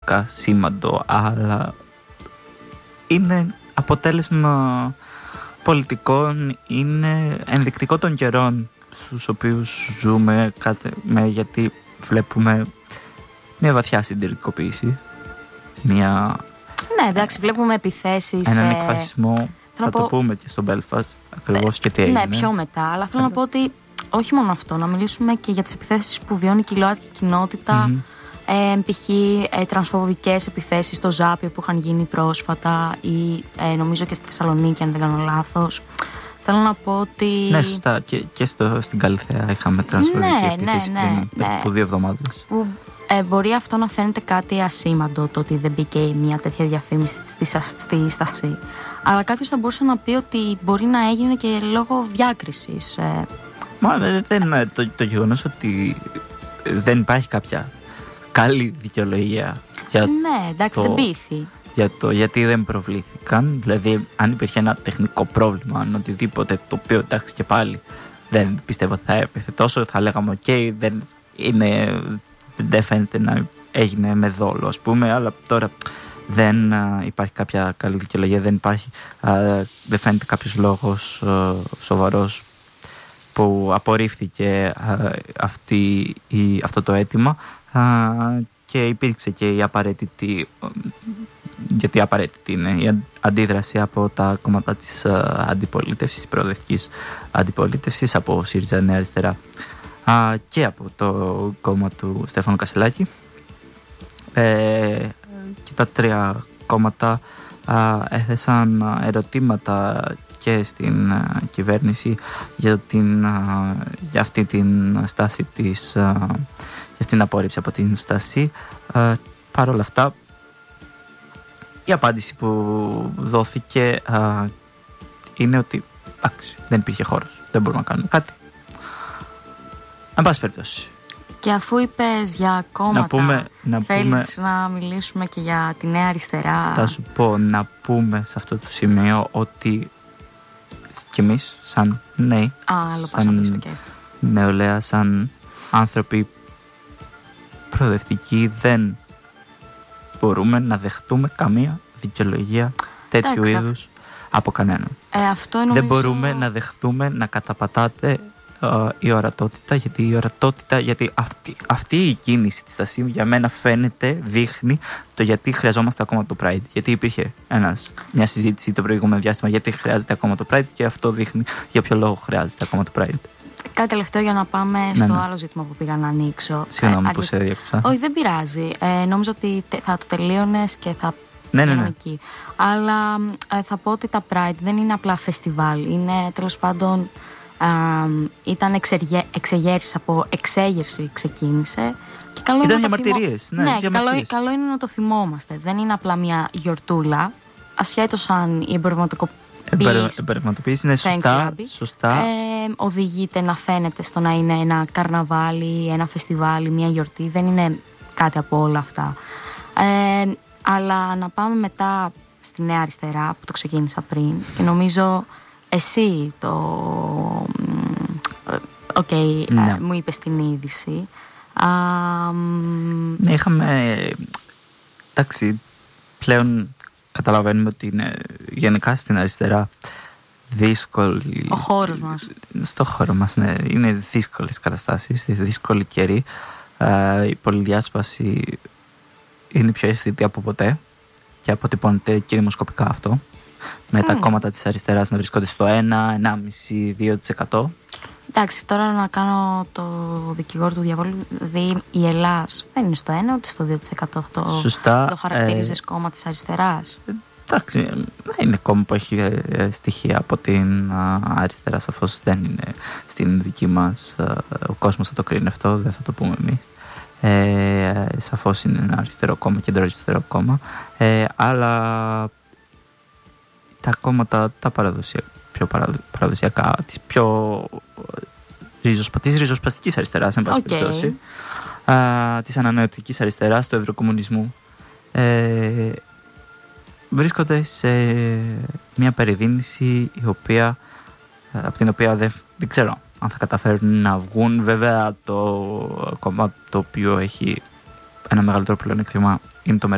πολιτικά σήμαντο, αλλά είναι αποτέλεσμα πολιτικών, είναι ενδεικτικό των καιρών στους οποίους ζούμε, γιατί βλέπουμε μια βαθιά συντηρητικοποίηση, Ναι, εντάξει, βλέπουμε επιθέσεις, έναν εκφασισμό, θα το πούμε και στο Belfast ακριβώς και τι έγινε. Ναι, πιο μετά, αλλά θέλω να πω ότι όχι μόνο αυτό, να μιλήσουμε και για τις επιθέσεις που βιώνει η κιλοάτικη κοινότητα, π.χ. τρανσφοβικές επιθέσεις στο Ζάπιο που είχαν γίνει πρόσφατα ή νομίζω και στη Θεσσαλονίκη, αν δεν κάνω λάθος. Θέλω να πω ότι... Ναι, σωστά. Και στην Καλυθέα είχαμε τρανσφοβική επίθεση πριν από 2 εβδομάδες. Μπορεί αυτό να φαίνεται κάτι ασήμαντο, το ότι δεν μπήκε μια τέτοια διαφήμιση στη στασή. Αλλά κάποιος θα μπορούσε να πει ότι μπορεί να έγινε και λόγω διάκρισης. Μα δεν είναι το γεγονός ότι δεν υπάρχει κάποια καλή δικαιολογία για δεν πείθει. Γιατί δεν προβλήθηκαν. Δηλαδή, αν υπήρχε ένα τεχνικό πρόβλημα, αν οτιδήποτε, το οποίο εντάξει και πάλι δεν πιστεύω ότι θα έπαιχε τόσο, θα λέγαμε δεν φαίνεται να έγινε με δόλο, ας πούμε, αλλά τώρα δεν υπάρχει κάποια καλή δικαιολογία, δεν φαίνεται κάποιος λόγος σοβαρός που απορρίφθηκε αυτό το αίτημα και υπήρξε και η απαραίτητη, γιατί απαραίτητη είναι η αντίδραση από τα κόμματα της αντιπολίτευσης, προοδευτικής αντιπολίτευσης, από ΣΥΡΙΖΑ, Νέα Αριστερά και από το κόμμα του Στέφανου Κασσελάκη, και τα 3 κόμματα έθεσαν ερωτήματα και στην κυβέρνηση για αυτή την στάση της, για την απόρριψη από την στάση. Παρ' όλα αυτά, η απάντηση που δόθηκε είναι ότι δεν υπήρχε χώρος, δεν μπορούμε να κάνουμε κάτι. Εν πάση περιπτώσει. Και αφού είπες για κόμματα, θέλεις να μιλήσουμε και για τη Νέα Αριστερά? Θα σου πω να πούμε σε αυτό το σημείο ότι κι εμείς σαν νέοι, σαν νεολαία, σαν άνθρωποι προοδευτικοί, δεν μπορούμε να δεχτούμε καμία δικαιολογία τέτοιου είδους από κανέναν. Δεν μπορούμε να δεχτούμε να καταπατάτε η ορατότητα, γιατί αυτή η κίνηση της Στασίου για μένα δείχνει το γιατί χρειαζόμαστε ακόμα το Pride. Γιατί υπήρχε μια συζήτηση το προηγούμενο διάστημα γιατί χρειάζεται ακόμα το Pride, και αυτό δείχνει για ποιο λόγο χρειάζεται ακόμα το Pride. Κάτι τελευταίο για να πάμε στο άλλο ζήτημα που πήγα να ανοίξω. Συγγνώμη που σε διέκοψα. Όχι, δεν πειράζει. Νόμιζα ότι θα το τελείωνες και θα ναι. εκεί. Αλλά θα πω ότι τα Pride δεν είναι απλά φεστιβάλ. Είναι τέλος πάντων... ήταν εξεγέρσεις, από εξέγερση ξεκίνησε. Και καλό ήταν είναι διαμαρτυρίες. Καλό είναι να το θυμόμαστε. Δεν είναι απλά μια γιορτούλα. Ασχέτως αν η εμπορευματοποίηση είναι σωστά. Οδηγείται να φαίνεται στο να είναι ένα καρναβάλι, ένα φεστιβάλι, μια γιορτή. Δεν είναι κάτι από όλα αυτά. Αλλά να πάμε μετά στη Νέα Αριστερά που το ξεκίνησα πριν, και νομίζω εσύ μου είπες την είδηση. Ναι, είχαμε... Εντάξει, πλέον καταλαβαίνουμε ότι είναι γενικά στην αριστερά δύσκολη... Ο χώρος μας. Στο χώρο μας, ναι. Είναι δύσκολες καταστάσεις, δύσκολη καιρή. Η πολυδιάσπαση είναι πιο αισθητή από ποτέ και αποτυπώνεται και δημοσκοπικά αυτό. Με τα κόμματα της αριστεράς να βρισκόνται στο 1,5-2%. Εντάξει, τώρα να κάνω το δικηγόρο του διαβόλου. Δηλαδή η Ελλάς δεν είναι στο 1 ούτε στο 2%. Αυτό σωστά. Το χαρακτηρίζεις κόμμα της αριστεράς? Εντάξει, είναι κόμμα που έχει στοιχεία από την αριστερά. Σαφώς δεν είναι στην δική μας. Ο κόσμος θα το κρίνει αυτό, δεν θα το πούμε εμείς. Σαφώς είναι ένα αριστερό κόμμα, κεντροαριστερό κόμμα. Αλλά τα κόμματα τα πιο παραδοσιακά, της πιο ριζοσπαστικής αριστεράς, εν πάση περιπτώσει, της ανανεωτικής αριστεράς, του ευρωκομμουνισμού, βρίσκονται σε μια περιδίνηση από την οποία δεν ξέρω αν θα καταφέρουν να βγουν. Βέβαια το κόμμα το οποίο έχει ένα μεγαλύτερο πλεονέκτημα είναι το